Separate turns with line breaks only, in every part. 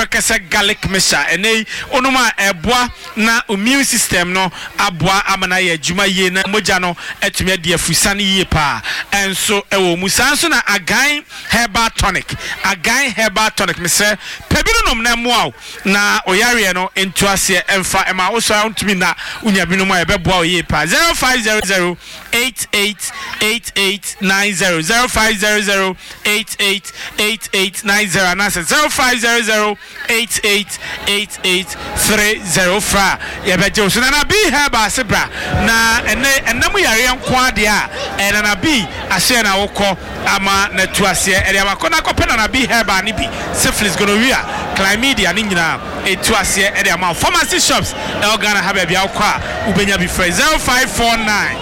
kese garlic mixture ene onuma eboa na immune system no aboa amana ye adwuma ye na moja no etumi de afusa ne ye pa enso ewo musa nso na agan herbal tonic me say pebino nom na moa na oyare no ento ase emfa ema wo so ontumi na unya binom a ebeboa oye pa 0500 888890 0500888890 and that's 0500 888830 fra yebeje so na bi heba sebra na enam yare enko ade a na bi ahye na wokọ ama na tu ase ere amakọ kopena na bi heba ni bi syphilis gonorrhea chlamydia ni nyina etu ase ere ama pharmacy shops Ghana have bia wokọ a ubenya bi free 0549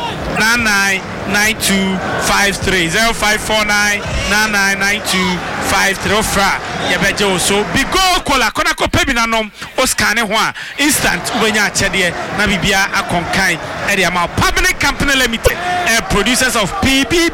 999253 0549 999253 fra yebeje oso bigo kola kona ko pebina nom oskane ho a instant ubenya achede na bibia akonkan ere ama public company limited producers of PB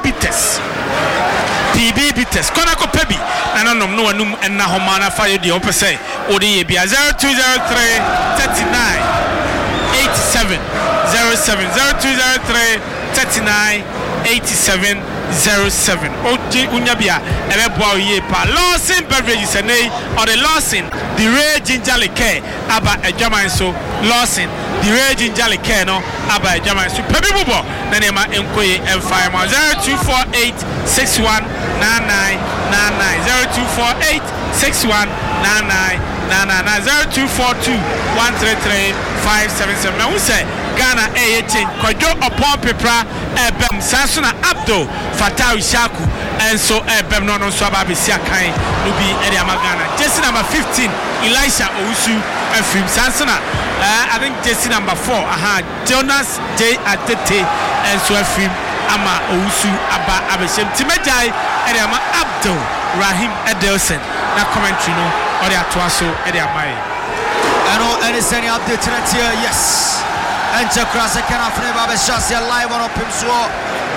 bitters kona ko pebi na nom no anum enna ho mana fa ye de opese odi ye bia 0203 39 87 07 0203 39 87 07 Oji Unyabia Eleboa ye pa Lawson beverages and or the Lawson the Ray Ginger Liquor Aba a German so Lawson the Ray Ginger Liquor no Aba a German so Pebibubo Nanema Enkoye and Fireman 0248 61 99 0248 61 99 0242 133 577 now we say Ghana change Kojo upon Pepra Ebem Sasuna Abdo Fatawi Shaku and so Ebem no so Babisia Kai Nubi Area Magana Jesse number 15 Elisha Ousu and Film Sasuna I think Jesse number 4 Jonas J Atete and so Film Ama Ousu Aba Abeshem Timejai Area Abdo Rahim Edelson na commentary no or the Atwaso Area Mai
and it's any update here yes and Jakrasa can after Baba Shasia live on Pimswo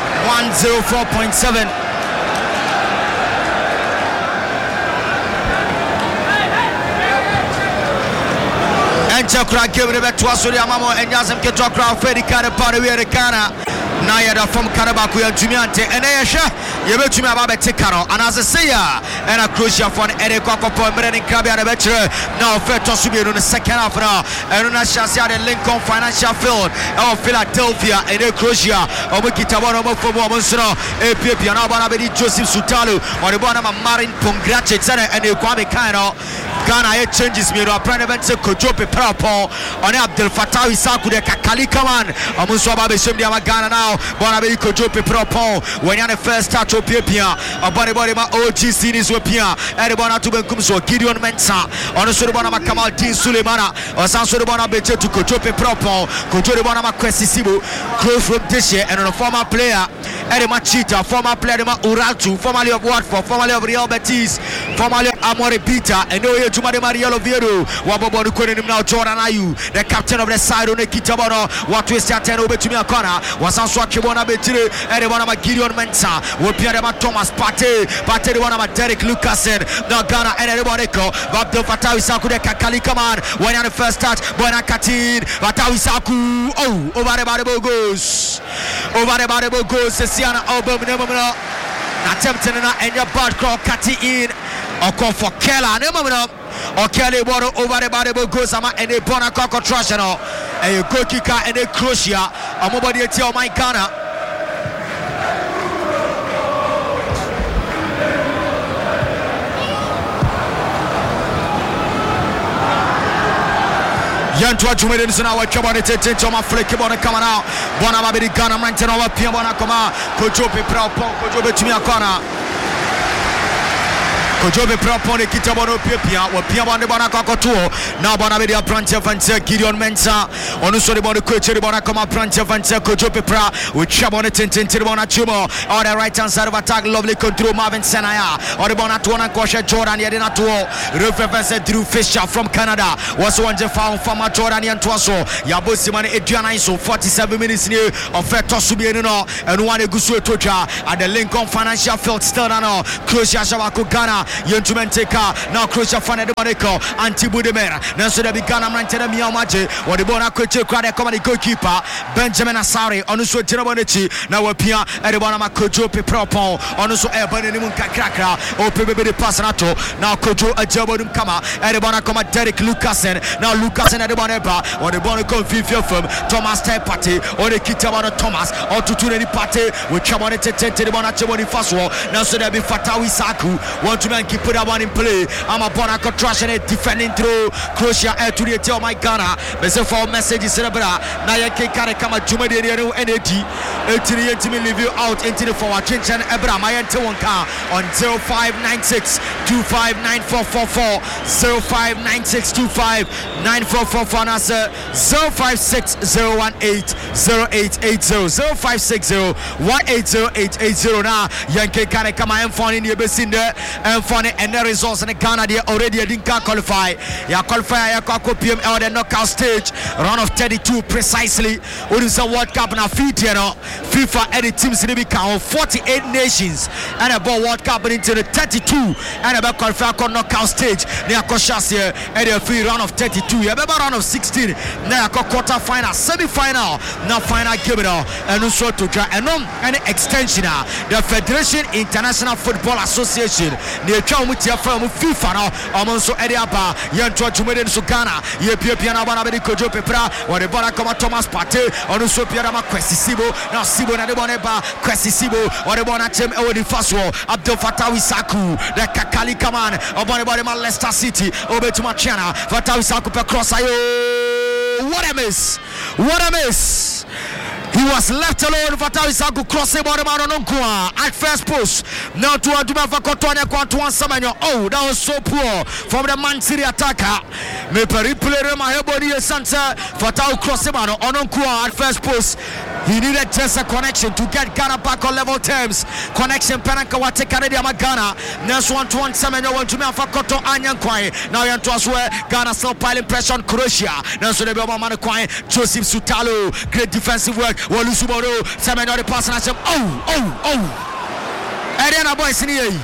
104.7 and Jakra give it back to us Mamo and Yazam Ketokra Fedi Kana Pari Kana Naya from Karabaku and Jumiante and Ayasha Yabutuma Baba Tekano and as a sayer and a crucial for Eric Cocopo and Krabia Better now fair to be on the second half now and on Shasia and Lincoln Financial Field of Philadelphia and Croatia or Wikitabano for Momosro APP and Abanabi Joseph Sutalu or the Bonama Marin Pongrache and the Kwame Kaino Ghana changes me to a private Kojope Prapo on Abdel Fattah Isaku de Kakalikaman Amuswaba Shimdia Ghana now Bonabi Kojope Prapo when you're the first touch of Pia a body ma OG series with Pia Eribona to Benkumso Gideon Mensa on the Surabana Kamal Dean Sulemana or San Surabana Beche to Kojope Prapo Kojope Bonama Kwesisibu close from this year and on a former player Erima Chita former player Uratu formerly of Watford formerly of Real Betis formerly of Amore Peter and no to Maria Lovero Wabobo Kunim now Jordan Ayu the captain of the side on the Kitabano what twist at 10 over to me a corner was on Swakibona Betire and one of Gideon Mensa will be Thomas Pate one of Derek Lucasen now Ghana and everybody go Abdel Fattah Isaku de Kakali come on when on the first touch Bona Katin Fattah Isaku over the body goes Siana Album attempting and your bad call Kati in or call for Kella or Kelly water over the body goes and a Bona Coco Trashano and a goal kicker and a Croatia a mobile tell my Ghana. Yantua Jumedin now Chabani Toma Flekibona come out. Bonababi Ghana Mantanova Piabona Koma Kojope Prapo Kojobe Tumiakona Kojobe Propone Kitabono Pia or Piabon de Bonaco tour. Now Bonavidia Prancha Vancer Gideon Mensa on the Soribon Coach Bonacoma Prancha Vancer Kojope Pra with Chabon Tintin Tiribona Chumo on the right hand side of attack. Lovely control Marvin Senaya or the Bonatuana Kosha Jordan Yadinatuo reference Drew Fisher from Canada was one found from Jordanian Twaso Yabusimani Edianiso 47 minutes near of Fetosubiano and one Gusu Toja at the Lincoln Financial Field Sternano Croatia Shabako Ghana Yentumenteka now Croatia fan de Monaco Antibudemera Nanso de Bigana Mantena Miamaje or the Bona Coach Crowd comedy goalkeeper Benjamin Asari Onuso Jirabonechi now Wapia at the Bonama Kojo Pepropon Onuso Ebanimun Kakra or Pepe Pasanato now Kojo Ajabodum Kama at the Bonacoma Derek Lucasen now Lucasen at the Boneba or the Bonaco Vivio from Thomas Party or the Kitamana Thomas or Tutuni Party with Chamone Tete the Bonachaboni Faswo now so there be Fatawi Saku want to keep put that one in play. I'm a Bonaco trash and defending through Croatia to the tail my Ghana. But for messages cerebra Naya Kare Kama Jumadi NAD 80 leave you out into the forward change and Ebra my Antonka on 0596 259444 0596 259444 Nasa 056 018 0880 056 0180880 now Yankee Kare Kama and phone in your basin there and funny and the results in the Ghana they already didn't qualify. Ya qualify ya PM out the knockout stage round of 32 precisely. What is a World Cup now FIFA and the teams in the count 48 nations and about World Cup into the 32 and about qualify knockout stage. They are cautious here and the free round of 32. You remember round of 16 now quarter final semi-final now final game and also to try and any extension the Federation International Football Association near Chamutia from FIFA now also Ediapa Yantua Jumeden Sugana Yepiana Banabedi Kojo Pepra or the Bonacoma Thomas Pate or the Sopiama Questisibo now Sibo and the Boneba Questisibo or the Bonachem Odi Faswo Abdel Fatawi Saku the Kakali Kaman or Bonabama Leicester City over to Machana Fatawi Saku across what a miss! What a miss! He was left alone. Fatawi Saku crossing at first post. Now to Aduma Fakotone Kwantuan Samanyo. Oh, that was so poor from the Man City attacker. Me periplere Mahebodi Santa Fatawi crossing at first post. He needed just a connection to get Ghana back on level terms. Connection Penanka Watekanadia Ghana. Next 1-1 Samanyo went to me Fakoto Anyankwai. Now Yantuaswe Ghana still piling pressure on Croatia. Now so the Bama Joseph Sutalo. Great defensive work. Walusuboro, Samanyo the pass and Ariana boys in here.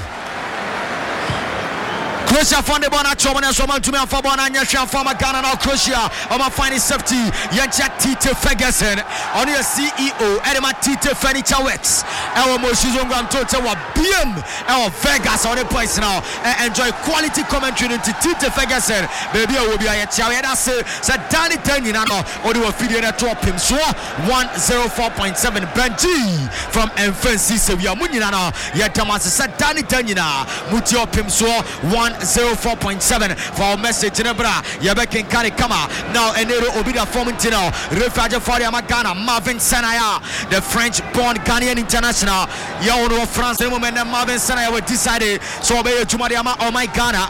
Croatia found the ball at Chomana Soman to me for Bonanya Shafama Ghana now Croatia. On my final safety, Yancha Tite Ferguson. On your CEO, Edema Tite Furniture Works. Our Moshizongan Totawa BM. Our Vegas on the points now. Enjoy quality commentary to Tite Ferguson. Baby, I will be a chair. That's Danny Tenino. Or you will feed in a top him. So 104.7 Benji from MFNC Sevilla Munina. Yatamas said Danny Tenina. Mutio Pimso 104.7 for our message in Ebra. Yabekin Kari Kama. Now Enero Obida Fomentino. Refaja Faria Magana. Marvin Sanaya. The French born Ghanaian international. Yaono France. The moment Marvin Sanaya were decided. So Obey Jumariama or my Ghana.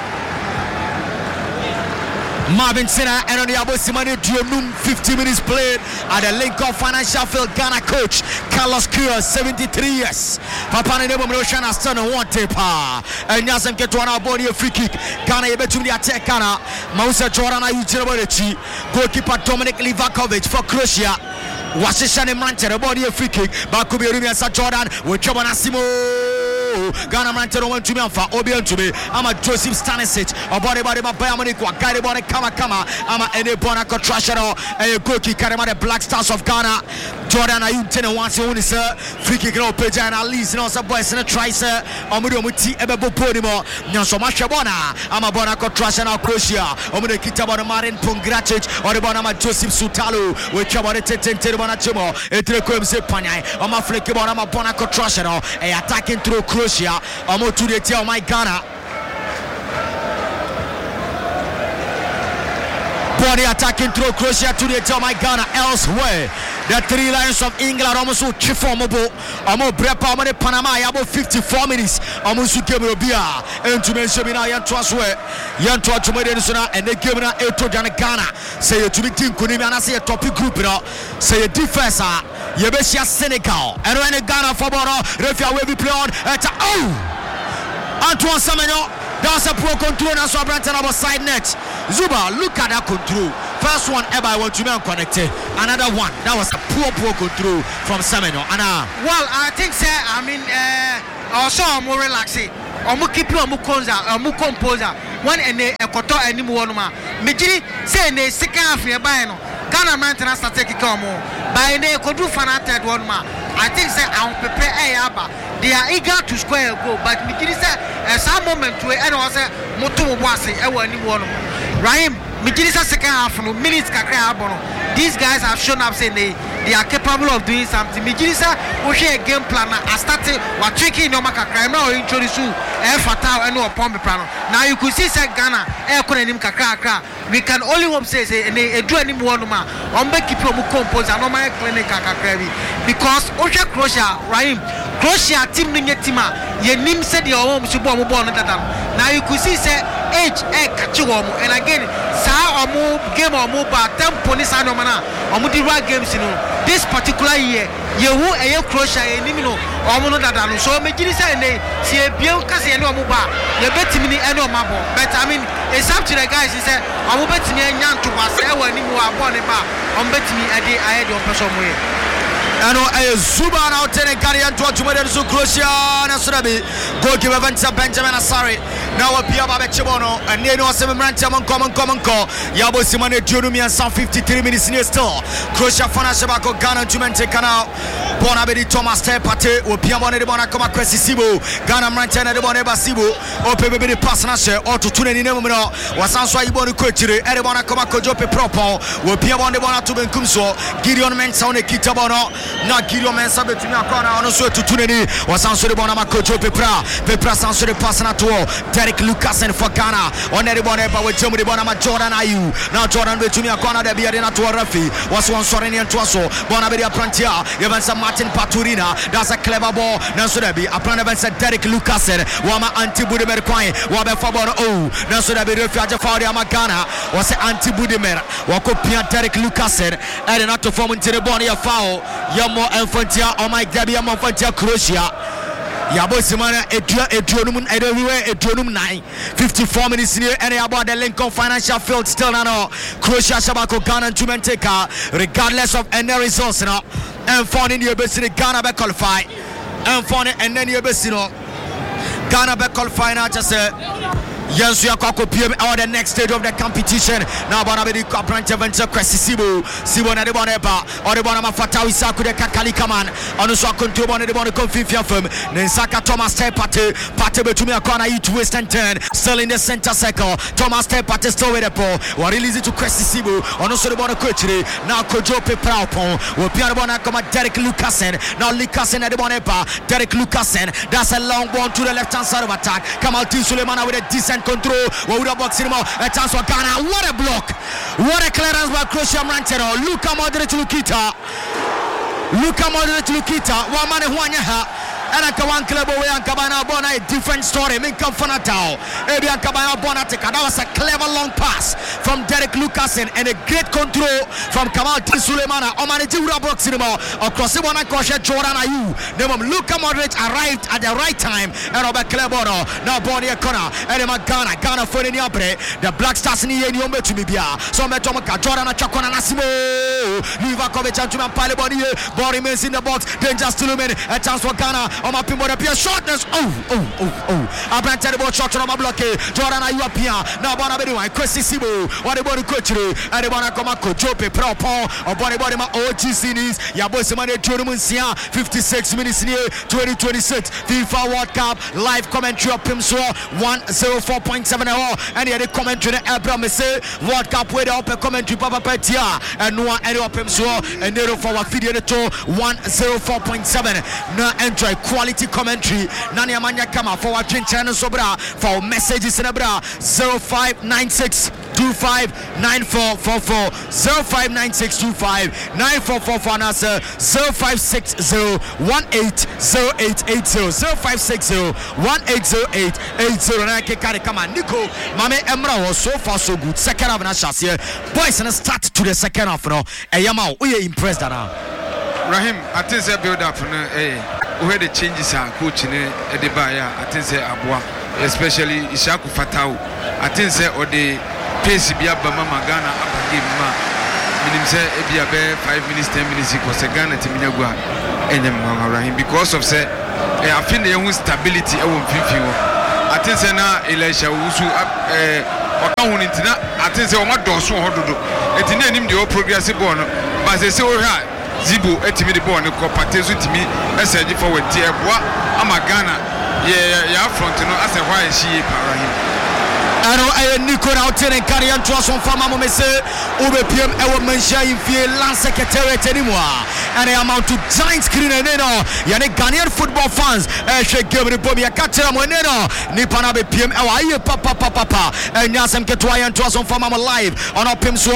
Marvin Sena and on the Abosimani Dionum 50 minutes played at the Lincoln Financial Field. Ghana coach Carlos Kura 73 years. Papa Nebo Moshana Stone one taper and Yazam get one body a free kick. Ghana Ebetum the attack Ghana Mausa Jorana Ujirobochi goalkeeper Dominic Livakovic for Croatia. Washington Manchester body a free kick. Bakubi Rumia Jordan with Chobanasimo. Ghana Manchester went to me for Obion to me. I'm a Joseph Stanisic. A body Bayamoni, Guide body Kama. I'm a Ene Bonaco Trashero. A Goki Karama, the Black Stars of Ghana. Jordan Ayuntene wants to win, sir. Free kick no page and at least no boys in a try, sir. Omudo Muti Ebebo Podimo. Nyanso Mashabona. I'm a Bonaco Trashero Croatia. Omudo Kitabona Marin Pungracic or the Bonama Joseph Sutalo. Which about it Bonachimo. Etrekom Sepanya. I'm a flicky Bonama Bonaco Trashero. A attacking through Croatia. I'm to the tail my Ghana. Body attacking through Croatia to the tail my Ghana. Elsewhere, the Three Lions of England almost Chifomobo. Amo Brepa Amone Panama. About 54 minutes. Almost Kemobia. And to mention me now, Yantuaswe. Yantua to Medina and they give me a to Ghana. Say to the team Kunimana say a topic group. Say a defense. Yebesia Senegal. And when Ghana for Bono, Refia will be played at Antoine Semenyo. That's a poor control. That's what Branton about side net. Zuba, look at that control. First one ever I want to be unconnected. Another one. That was a poor control from Semenyo. Anna.
Well, I think, sir, I mean, also more relaxing. omo keep omo konza omo composer one ene ekoto anim wo no ma megiri say ne second half e ban no Ghana Mountain start kick omo by ne kodu final third one ma I think say I prepare aba they are eager to score a goal but megiri say some moment we and was say moto mo ase e wo anim wo no Rahim megiri say second half no minutes kakra abo no these guys have shown up saying they are capable of doing something. Mijisa, we share a game plan. I started what tricking no makakra. Now introduce you fatal and no upon the plan. Now you could see Ghana air couldn't kakra. We can only hope say a do any more ma. Keep your compose and no my clinic because Osha Croatia, Rahim, Croatia team Ningetima, ye nim said your home to bomb born. Now you could see say age catch and again, sa or move game or move but tempo ni sa no mana. Omudi games you know. This particular year, you a Croatia, a Nimino, or Monodano. So, make it say, see a Bianca, no Muba, you bet me no mabo. But I mean, it's up to the guys. He said, I will bet me a young to pass, I will need more upon a bar. Bet me a day I had your person way.
Ano Zuba now telling Garian to Jumedu Croatia Nasurabi goalkeeper Benjamin Asari now a Pia Babechebono and Neno 7 Rantam common call Yabo Simone Jurumian some 53 minutes near still Croatia Fanashabako Ghana Jumente Canal Bonabedi Thomas Tepate or Piamone de Bonacoma Cressisibo Ghana Rantana de Boneba Sibo or Pebebe Passanashe or to Tune Nemino was Answa Ibonu Coachre Erebona Coma Kojope Propo or Piamone de Bonatu Kumso Gideon Mensone Kitabono na Gideon Mensa between a corner on so to Tuneni was answered Bonama Kojo Pepra answered pass na to Derek Lucas and for Ghana on everybody with Germany Bonama Jordan Ayu now Jordan between a corner de Biadina to Rafi was one Sorenian Tuaso Bonabedia Prantia even some Martin Paturina that's a clever ball Nasurebi a plan event said Derek Lucas and Wama anti Budimer Quine Wabe Fabon oh Nasurebi Refuge Faria Magana was anti Budimer Wakopia Derek Lucas and not to form into the Bonia foul Yamo Infantia, oh my God, Yamo Infantia Croatia. Yabo Simana, Edronum 9, 54 minutes here, and about the Lincoln Financial Field still now. Croatia, Shabako, Ghana, Jumenteka, regardless of any results now. And found in the Obesity, Ghana back qualify. And found it, and then the Obesino, Ghana back qualify now, just yes, we are going to the next stage of the competition. Now, Bonabedi Branch Venture Cressisibo, Sibo Nadeboneba, or the Bonama Fatawi Saku de Kakalikaman, on the Swakun to Bonabon Confifia firm, Nensaka Thomas Tepate, Pate Betumia Kona, each West and turn, still in the center circle. Thomas Tepate still with the ball, or release it to Cressisibo, on also the Bona Coachre, now Kojope Praupon, or Pianabona Koma Derek Lucasen, now Lucasen at the Boneba, Derek Lucasen, that's a long ball to the left hand side of attack. Kamal T. Sulemana with a decent control. Wauda box him a chance for Ghana. What a block! What a clearance by Croatia Rantero. Luka Modric Lukita. Wamane Huanyaha. And a Kawan Club away and Cabana Bona a different story. Minka Fanatao. Ebian Cabana Bonatica. That was a clever long pass from Derek Lucasen and a great control from Kamal T. Sulemana. Omaniti box him across the one Kosha Jordan Ayu. Then Luka Modric arrived at the right time. And Robert Clebono. Now Bonia Kona. And Ghana for the Niabre. The Black Stars in the Yombe to Mibia. So Metomaka Jordan Chakona Nasimo. Livakovic and Tuman Paleboni. Ball remains in the box. Danger still a chance for Ghana. On my pinboard appear shortness. I brought terrible shot on my block. Jordan Ayu appear. Now Bonabedi one. Kwesi Sibo. What the body coach. And the Bonacoma Kojope Propo. Or body my OGC news. Yabosimane Turumunsia. 56 minutes near 2026 FIFA World Cup. Live commentary of Pimso 104.7. And the commentary Abraham say World Cup with the commentary Papa Petia. And Noah and Pimso. And they for our video to 104.7. Now enjoy quality commentary. Nani Amanya Kama for our channel Sobra for messages in Abra 0596 259444 0596259444 and answer 0560180880 0560180880 and I can come on Nico Mame Emra was so far so good. Second half na chance boys and start to the second half no Eyama we are impressed now.
Rahim, I think they build up where the changes are coaching at the Baya, I think say Abwa, especially Ishaku Fatau. I think say or the pace be up by Mama Ghana up game ma. Minim say be a 5 minutes, 10 minutes because Ghana to Minagua and Mama Rahim because of say I feel the young stability I won't feel ate sɛ na Elisha Wusu ɔka ho ntina ate sɛ ɔma dɔso hɔ dodo enti na anim de ɔ progressive ball no ba sɛ sɛ wo ha Zibo etimi de ball ne kɔ pate so timi ɛsɛgye forward ti ɛboa ama Ghana yɛ front no asɛ hɔ a ɛhyi para him
ɛno Nico Nautin and Karian Twasson Fama Mese Ube PM Ewa Mensha in Fie Land Secretariat anymore and I amount to giant screen and Yane Ghanaian football fans Sheikh Gabriel Bomi Akatera Moneno Nipanabe PM Ewa Papa and Yasem Ketwayan Twasson Fama live on our PIMSO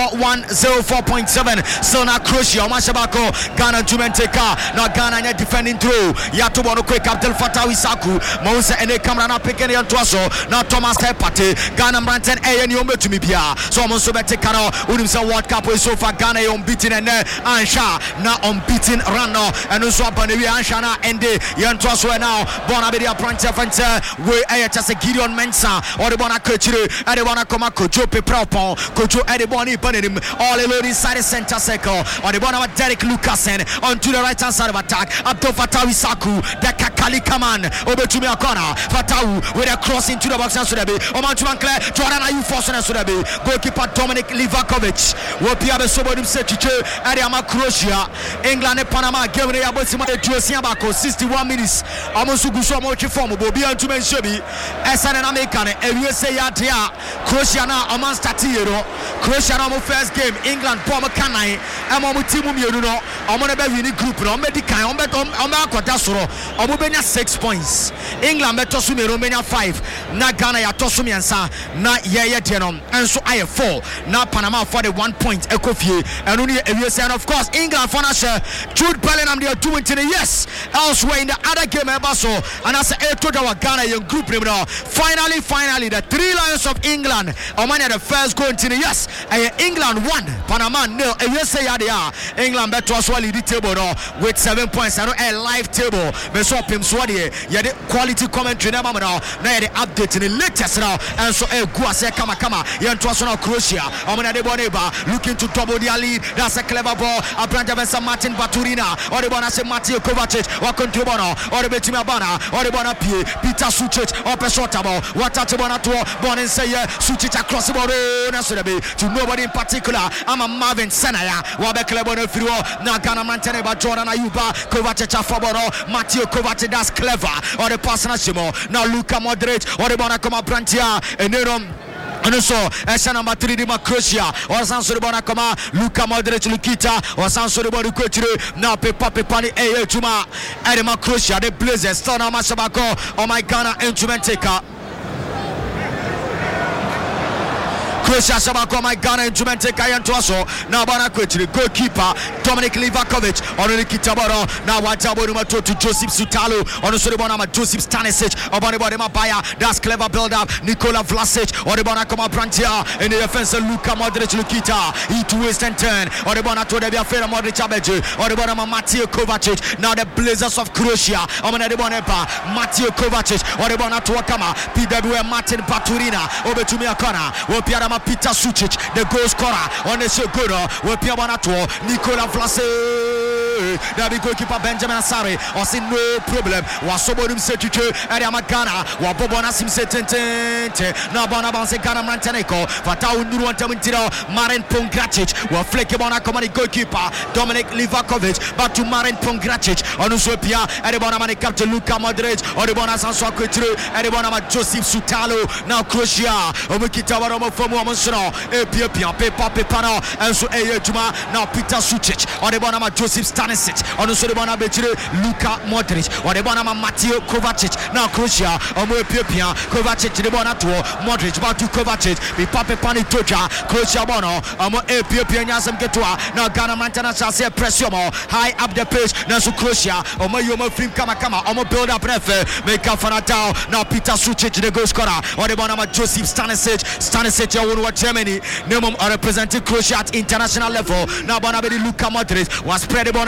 104.7 Sona Croatia Mashabako Ghana Jumenteka now Ghana defending through Yatubono Quick Captain Fatawi Saku Mousa and Kamrana Pekenian Twaso now Thomas Hepate Ghana Branton Yombe to me bia so I'm also better Kano Unimsa World Cup so far Ghana unbeaten and Ansha now unbeaten Rano and also Panewi Anshana and Yantwaso now Bonabedia Pranta Fanta we just a Gideon Mensa or the Bona Coachre and the Bona Koma Kojo Pepropon Kojo Ediboni Panim all alone inside the center circle or the Bona Derek Lucasen onto the right hand side of attack Abdul Fatawi Saku the Kakali Kaman over to me a corner Fatau with a cross into the box and Sudabi Oman Jordan Ayu Fossen and Sudabi goalkeeper Dominic Livakovic will be able to say Ariama Croatia England and Panama game they are both 61 minutes almost Guso Mochi form Bobby and Tumen Shebi Esan and American USA Yatia Croatia now Oman Statiero Croatia now first game England Poma Kanai Amomu Timu Yuno Omonebe winning group no Medica Omba Kodasoro Omubenya 6 points England Betosumi Romania 5 na Ghana ya Tosumi and Sa na yeye denom and so I 4 now Panama for the 1 point Ekofie and only USA and of course England for Nasha Jude Bellingham they are doing to the yes elsewhere in the other game so and as a told our Ghana young group finally the 3 Lions of England Omania the first goal into the yes England 1 Panama 0 USA they are England better as well lead the table with 7 points and a live table me so pim so the quality commentary now the update in the latest now and so Guase Kama Yantuason Croatia Omana de Boneba looking to double their lead. That's a clever ball. A branch of Martin Baturina or the Bonase Matthew Kovacic or Contribono or the Betima Bana or the Bona Peter Sucic or Pesotabo what Tachibona to Bonin Sayer Sucic across the border to nobody in particular. I'm a Marvin Senaya Wabeklebono Firo Nagana Mantaneba Jordan Ayuba Kovacic Faboro Matthew Kovacic that's clever or the Passanashimo now Luka Modric or the Bonacoma Brantia and and so essa number 3 di Croatia or Sansori bona kama Luka Modric Lukita or Sansori bona Coachre now Pepani Juma and Croatia the Blazers still now Mashabako oh my Ghana instrument taker Croatia Sabako my Ghana instrument taker Yantuaso now Bona Coachre goalkeeper Dominic Livakovic or Nikita Boro now Watabo to Joseph Sutalo on the Soribona Joseph Stanisic or Bonibodema Baya that's clever build up Nikola Vlasic or the Bonacoma Brantia in the defense Luka Modric Lukita he twist and turn or the Bonato de Biafera Modric Abeji or the Bonama Mateo Kovacic now the Blazers of Croatia Omana de Bonepa Mateo Kovacic or the Bonato Wakama PW Martin Baturina over to Miakona Wopiarama Peter Sucic the goal scorer on the Shogoro Wopiabanato Nikola Vlasic the goalkeeper Benjamin Asare or see no problem Wasobodum Setuche Ariama Ghana Wabobona Simse now Bonabanse Ghana Mantaneko Fatau Nuruantamintino Marin Pongracic Waflekebona Command goalkeeper Dominic Livakovic back to Marin Pongracic on Usopia Aribona Mani captain Luka Modric or the Bona Sanso Couture Aribona Joseph Sutalo now Croatia Omukita Waromo Fomo Monsono Epia Pepa Pepano and so Juma now Peter Sucic or the Bona Joseph Stanisic on the Soribona Betri Luka Modric or the Bona Mateo Kovacic now Croatia Omo Epia Kovacic the Bona to Modric back to Kovacic be Pape Pani Toja Croatia Bono Omo Epia Nyasam Ketua now Ghana Mantana Chase Pressiomo high up the pitch now so Croatia Omo Yomo Film Kama Omo build up refer make up for now Peter Sucic the goal scorer or the Bona Joseph Stanisic what Germany Nemum are representing Croatia at international level now Bona Luka Modric was spread on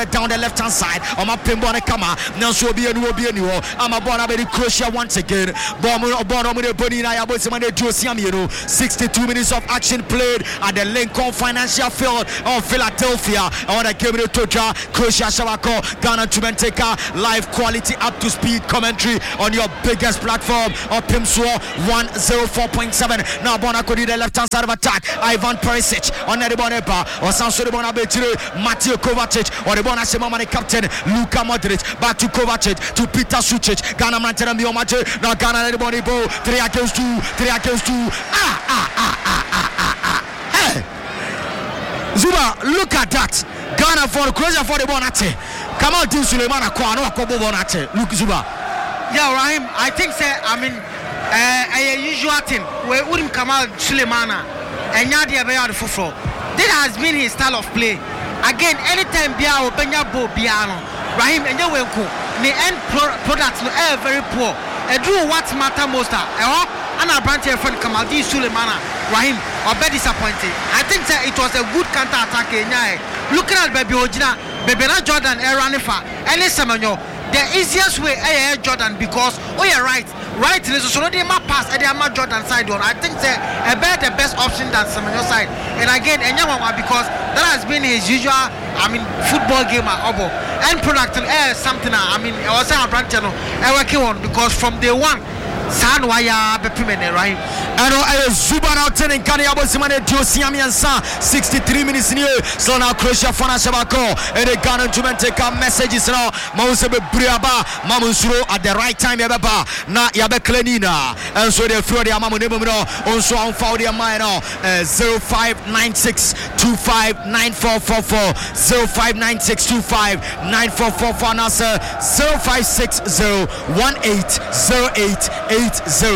it down the left hand side. On my pin bonnet kama. Now so be any I'm a born about Croatia once again. Born on the body. I was 62 minutes of action played at the Lincoln Financial Field of Philadelphia. I want to give it to Croatia Shabako, Ghana to Menteka, live quality up to speed commentary on your biggest platform of Pimswo 104.7. Now Bonako did the left hand side of attack. Ivan Perisic on the Boneba or Sanso Bona Betire, Mateo Kovacic or the Bonasema captain Luka Modric back to Kovacic to Peter Sucic. Ghana Mantana Miomache. Now Ghana the Bonibo 3 against 2. Hey Zuba, look at that. Ghana for Croatia for the Bonate. Kamal Din Suleimana Kwano Akobo Bonate. Look Zuba.
Yeah, Rahim, I think a usual thing where Urim Kamal Suleimana and Yadia Bayard Fufro. That has been his style of play. Again, anytime Bia or Benyabo Biano, Rahim and Yawenko, the end products are very poor. I do what matter most. And I branch here from Kamaldin Suleimana, Rahim, are very disappointed. I think that it was a good counter attack. Looking at Baby Ojina, Bebena Jordan, Eranifa, and Semenyo, the easiest way, Jordan, because, you're right, is already my pass at the Jordan side one. I think that the best option than Semenyo side. And again, because that has been his usual, football game at Obo. End product, something, I was a branch, working on, because from day one, Sanwaya Bepimene, right?
And I Zuba now telling Kanyabo Simane Josiami and Sa 63 minutes in here. So now Croatia Fana Shabako and the Ghana to take our messages now. Mausebe Briaba, Mamusuro at the right time Yababa, na Yabe Klenina. And so they throw the Amamu Nebumino also on Faudia Mino 0596 259444 0596 259444 Nasa 0560 1808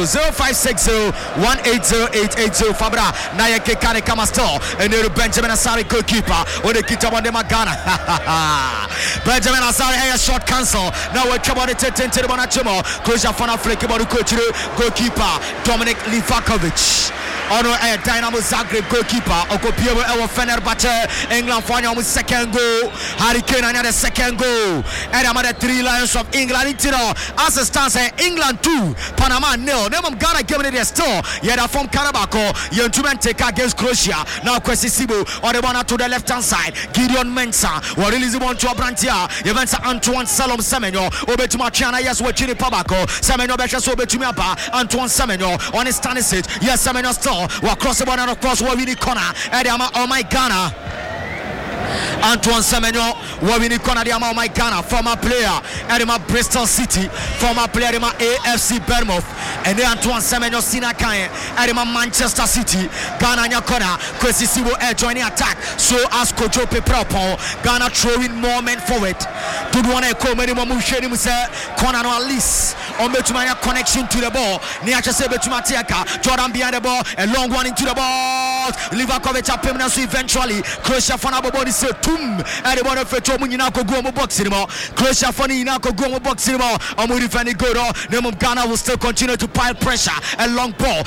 0560-180880 Fabra Nayake Kane Kamasto and the Benjamin Asari goalkeeper or the Kita Wandema Ghana. Benjamin Asari a short cancel. Now we're about to take to the Bonachimo. Croatia Fana Flake about the coach goalkeeper Dominic Livakovic. Ono a Dynamo Zagreb goalkeeper Okopio Ewa Fenerbahce England for your second goal. Harry Kane another second goal. And I'm at the 3 Lions of England as it stands England 2 Panama 0. Nemom Ghana giving it a store. Yet from Karabako Yentumen take against Croatia. Now Kwesi Sibu or the one to the left hand side. Gideon Mensah or release one to Abrantia. Events Antoine Salom Semenyo Obetuma Chiana yes we Chini Pabako Semenyo Besha so Betumia Antoine Semenyo on his standing seat. Yes Semenyo still we're crossing one and across where we need corner. Ediama oh my Ghana. Antoine Semenyo, Wawini Konadiama, my Ghana, former player, Edema Bristol City, former player, Edema AFC Bournemouth, and then Antoine Semenyo Sinakaye, Edema Manchester City, Ghana Nyakona, Kwesi Sibo joining attack, so as Kojo Peprapo, Ghana throwing more men forward. To do one echo, many more Musheni Musa, Conan at least, on Betumania connection to the ball, Niacha Betumatiaka, Jordan behind the ball, a long one into the ball, Livakovic up him eventually, Croatia Fanabo body say Tum, and the one of Munako Gomo box anymore, Croatia Fani Nako Gomo box anymore, Amuri Fani Godo, Nemo Ghana will still continue to pile pressure, a long ball,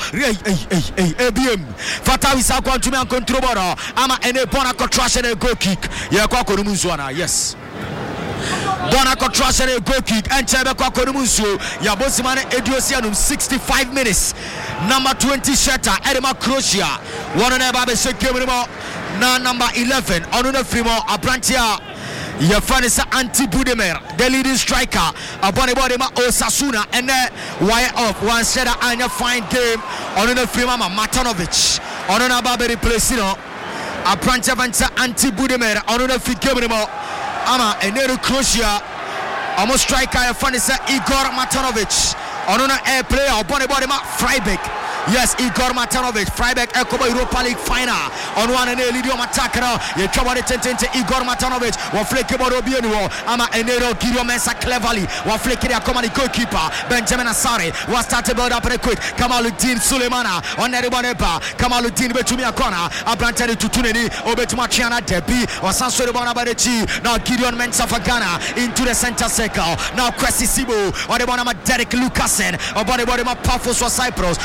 ABM, Fatawi Sakwan to me and control, Ama and a Bonako trash and a goal kick, Yakako Numuzwana, yes. Bonako trash and a goal kick and Chebeko Konumusu Yabosimane Ediosianum 65 minutes. Number 20 Sheta Edema Croatia. One on a baby Sekimimo. Now number 11 Onuna Frimo Abrantia. Yafanisa Anti Budemer, the leading striker. Abonibodema Osasuna and then wire off one Sheta Anya fine game. Onuna Frima Matanovic. Onuna Babe Replacino. Abrantia Vanta Anti Budemer. Onuna Fikimimo. Ama Enero Croatia almost striker Fanisa Igor Matanovic Onuna air player Bonibodima Freiburg. Yes, Igor Matanovic, Freiburg Ekobo Europa League final on one and a Lidium attacker. You cover the tente Igor Matanovic, or Flekebo Robiano, Ama Enero Gideon Mensah cleverly, or Flekida Komani goalkeeper, Benjamin Asare, was started build up and quick. Kamaluddin Suleimana on Neribonepa, Kamaluddin Betumia Kona, Abrantani to Tunini, Obetumachiana Debi, or Sansori Bonabadechi, now Gideon Mensah for Ghana into the center circle. Now Kwesi Sibu, or the Bonama Derek Lucasen, or Bonibodima Pafos for Cyprus, or Pierre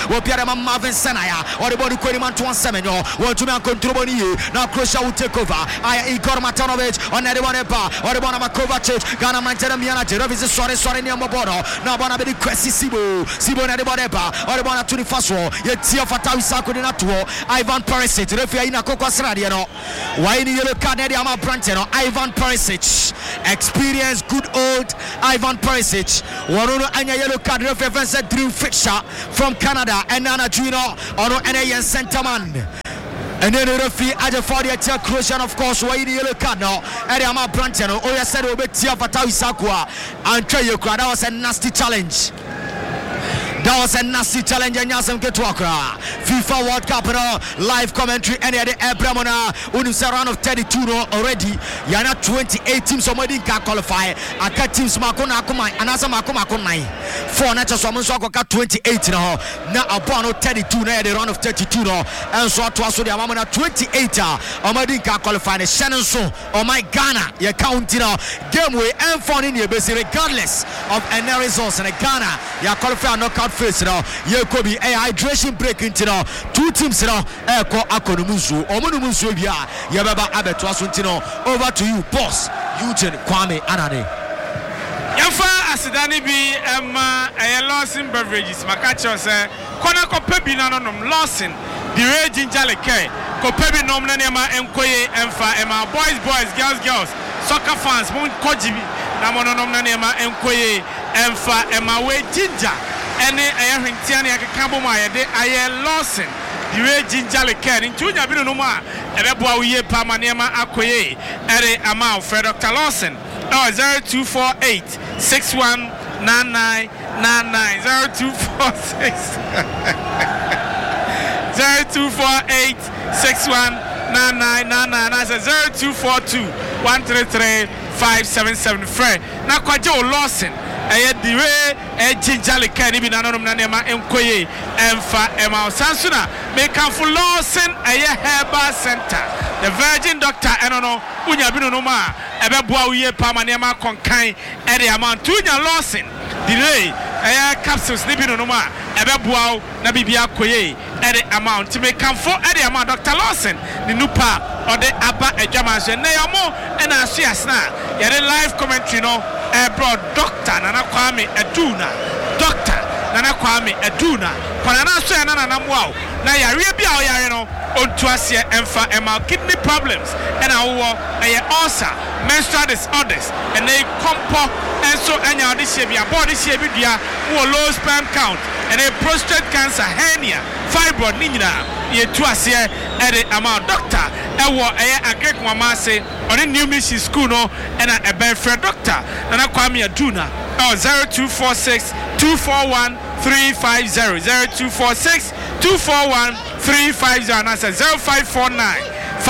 ama Marvin Senaya or the body Kweli Mantuan Semenyo want to man control now Croatia will take over Igor Matanovic on the one or the one of Kovacic Ghana Manchester Miana Jerovis sorry near Mobono now Bona be Kwesi Sibo na the one or the one 21st yet Tia Fatawi Sako de Natuo Ivan Perisic referee na Koko Sradiano why ni yellow card na ama Branteno Ivan Perisic experience good old Ivan Perisic Warono anya yellow card referee said Drew Fisher from Canada and Nana Juno Ono NAN Centerman and then the referee added for the attack Croatian of course why the yellow card now and ama Branteno Oya said Obe Tia Fatawi Sakwa and Treyokra that was a nasty challenge. That was a nasty challenge and Yasam Ketwakra. FIFA World Cup live commentary and the Abramona Unisa round of 32 already. Yana 28 teams already can qualify. Aka teams Makona Kuma and Asa Makoma Konai. 4 natures from Musaka 28 now. Now upon 32 now the round of 32 now. And so to us the Amana 28 already can qualify. Shannon so oh my Ghana you counting now. Game way and fun in your base regardless of any results in Ghana. You qualify knockout face now. You could be a hydration break into now. 2 teams now. Eko Akonumusu. Omunumusu bia. Yababa Abeto Asuntino. Over to you, boss. Eugene Kwame Anane.
Yamfa asidani bi a Lawson beverages. Makacho say kona kopebi nanom Lawson. The ginger like kopebi nom na nema enkoye emfa ema boys girls soccer fans mun kojibi na mononom na nema enkoye emfa ema we ginger. Any air hintiani akakabo ma yede aye Lawson the way ginger le care into nya binu no ma ebeboa wiye pa manema akoye ere ama for Dr. Lawson 0248 6199 0246 0248 6199 I said 0242 133 577 friend na kwaje Lawson the way ginger le can be nanom na nema enkoye emfa ema sansuna make am for Lawson herbal center the virgin doctor enono unya binu no ma ebeboa wiye pa manema konkan e the amount unya Lawson the way capsules ni binu no ma ebeboa na bibia koye e the amount to make am for e the amount Dr. Lawson the nupa or the aba ejama na yomo e na asu asna ye the live commentary no bro Dr. Nana Kwame Aduna Dr. Nana Kwame Aduna kwana so ya nana mwa na yare bia o yare no onto asie emfa ema kidney problems and awo ulcer menstrual disorders and they compo and so anya this year bia body share bia wo low sperm count and a prostate cancer hernia fibroid ni nyina ye to asie e de ama doctor e wo agrek mama say on new mission school no and a benfred doctor Nana Kwame Aduna 0246 241 350 0246 241 350 and I said 0549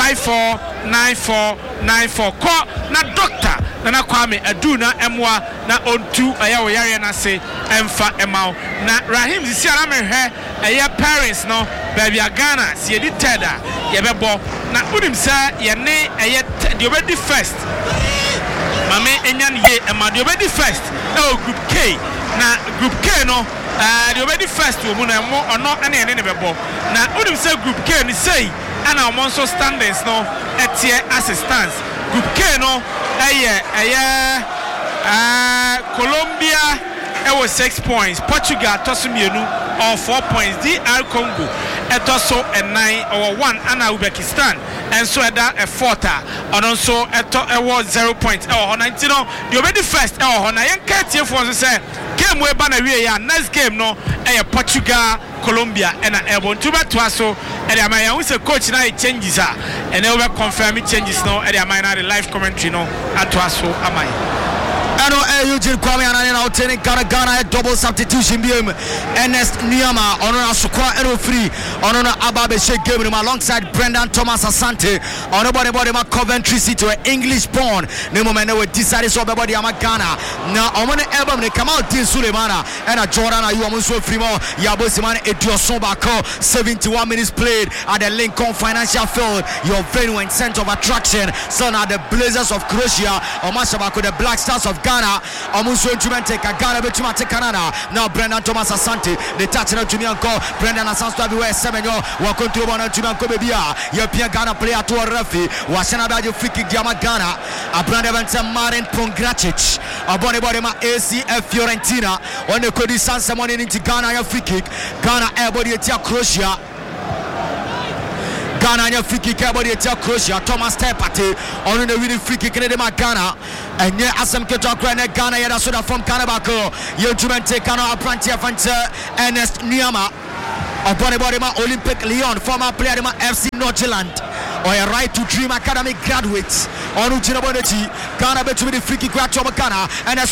549494 call na doctor Nana Kwame Aduna emwa na ontu ayawo yare na say emfa emao na Rahim zisiara me hwe parents no baby Ghana si edi teda ye bebo na unim sa ye ne the obedi first mame enyan ye ema the obedi first group K na group K no the obedi first wo mu na mo ono ene ne bebo na unim sa group K ni say ana omonso standings no etie assistance group K no Colombia was 6 points, Portugal tosumienu or 4 points, DR Congo etoso and 9 or 1 and Uzbekistan and so that a 4ta and also was 0 points or 19 the already first or na yankatie for say game we ban away ya next game no Portugal Colombia and Ebon to back to us so and I was a coach now changes and they will confirm it changes no and I the live commentary no at us so am I
Eugene Kwame Anane now turning Ghana double substitution BM Ernest Niama Honora Sukwa Ero Free Honora Ababe Sheikh game alongside Brendan Thomas Asante Honora body ma Coventry City English born no moment we decided so body ama Ghana na omone album ne Kamal Din Sulemana and a Jordan ayu amunso free mo Yabo Simane Edioson Bako 71 minutes played at the Lincoln Financial Field your venue and center of attraction so now the Blazers of Croatia or Mashabako the Black Stars of Ghana Omuso Jumente Ghana Betumate Canada now Brendan Thomas Asante the touch na Jumianko Brendan Asante everywhere 7 yo wa control na Jumianko bebia European Ghana player to referee wasana ba free kick Ghana Abrande Vance Marin Pongracic abone body ma ACF Fiorentina on the Cody Sansa money into Ghana ya free kick Ghana everybody etia Croatia Ghana ya free kick everybody etia Croatia Thomas Tepate on the winning free kick in the Ghana and yeah Asam Keto Krene Ghana ya soda from Kanabako you Jumente Ghana Apprentice Vance Ernest Niama upon body ma Olympic Lyon former player ma FC Northland or a right to dream academic graduates on Ujina Bonechi Ghana bet to be the free kick Ghana and